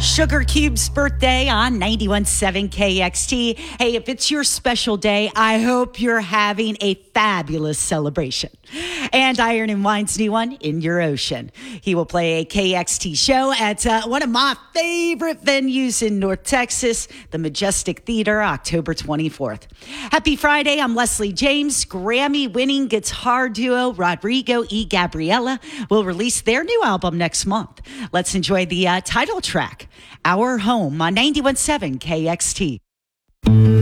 Sugar Cube's birthday on 91.7 KXT. Hey, if it's your special day, I hope you're having a fabulous celebration. And Iron and Wine's new one, In Your Ocean. He will play a KXT show at one of my favorite venues in North Texas, the Majestic Theater, October 24th. Happy Friday. I'm Leslie James. Grammy-winning guitar duo Rodrigo y Gabriela will release their new album next month. Let's enjoy the title track, Our Home, on 91.7 KXT.